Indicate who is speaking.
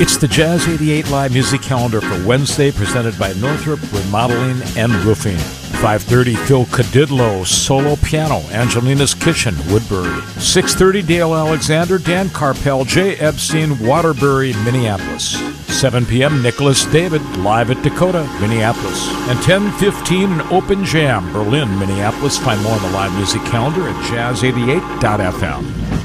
Speaker 1: It's the Jazz 88 Live Music Calendar for Wednesday, presented by Northrop Remodeling and Roofing. 5:30, Phil Cadidlo, solo piano, Angelina's Kitchen, Woodbury. 6:30, Dale Alexander, Dan Carpel, Jay Epstein, Waterbury, Minneapolis. 7 p.m., Nicholas David, live at Dakota, Minneapolis. And 10:15, an open jam, Berlin, Minneapolis. Find more on the Live Music Calendar at jazz88.fm.